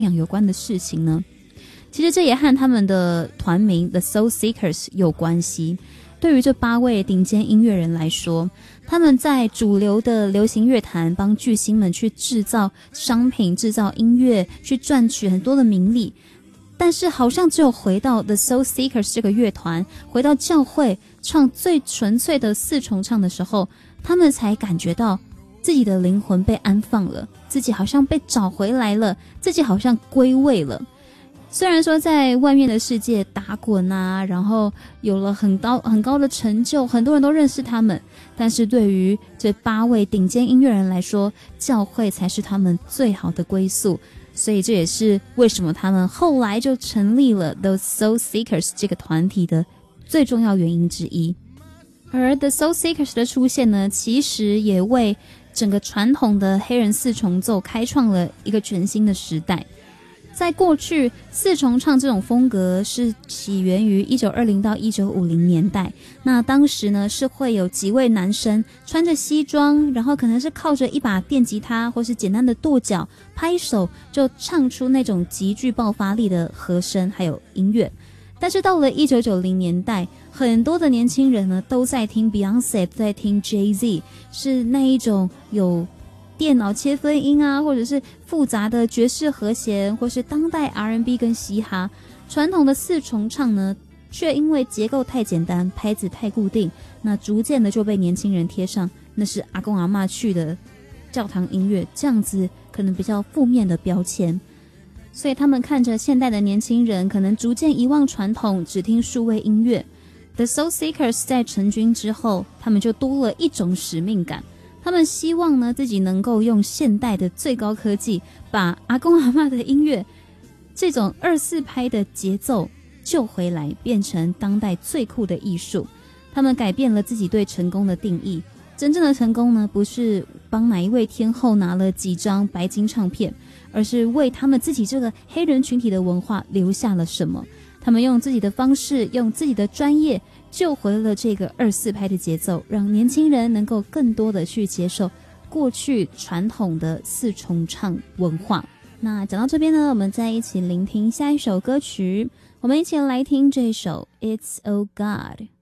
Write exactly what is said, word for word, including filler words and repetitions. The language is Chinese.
仰有关的事情呢？其实这也和他们的团名 The Soul Seekers 有关系。对于这八位顶尖音乐人来说，他们在主流的流行乐坛帮巨星们去制造商品、制造音乐，去赚取很多的名利。但是好像只有回到 The Soul Seekers 这个乐团，回到教会唱最纯粹的四重唱的时候，他们才感觉到自己的灵魂被安放了，自己好像被找回来了，自己好像归位了。虽然说在外面的世界打滚啊，然后有了很高很高的成就，很多人都认识他们，但是对于这八位顶尖音乐人来说，教会才是他们最好的归宿。所以这也是为什么他们后来就成立了 The Soul Seekers 这个团体的最重要原因之一。而 The Soul Seekers 的出现呢，其实也为整个传统的黑人四重奏开创了一个全新的时代。在过去，四重唱这种风格是起源于一九二零到一九五零年代。那当时呢，是会有几位男生穿着西装，然后可能是靠着一把电吉他或是简单的跺脚拍手，就唱出那种极具爆发力的和声还有音乐。但是到了一九九零年代，很多的年轻人呢都在听 Beyonce， 在听 Jay-Z， 是那一种有电脑切分音啊，或者是复杂的爵士和弦，或是当代 R and B 跟嘻哈。传统的四重唱呢，却因为结构太简单，拍子太固定，那逐渐的就被年轻人贴上那是阿公阿嬷去的教堂音乐，这样子可能比较负面的标签。所以他们看着现代的年轻人可能逐渐遗忘传统，只听数位音乐。 The Soul Seekers 在成军之后，他们就多了一种使命感。他们希望呢，自己能够用现代的最高科技，把阿公阿嬷的音乐这种二四拍的节奏救回来，变成当代最酷的艺术。他们改变了自己对成功的定义。真正的成功呢，不是帮哪一位天后拿了几张白金唱片，而是为他们自己这个黑人群体的文化留下了什么。他们用自己的方式，用自己的专业，救回了这个二四拍的节奏，让年轻人能够更多的去接受过去传统的四重唱文化。那讲到这边呢，我们再一起聆听下一首歌曲，我们一起来听这首 It's Oh God。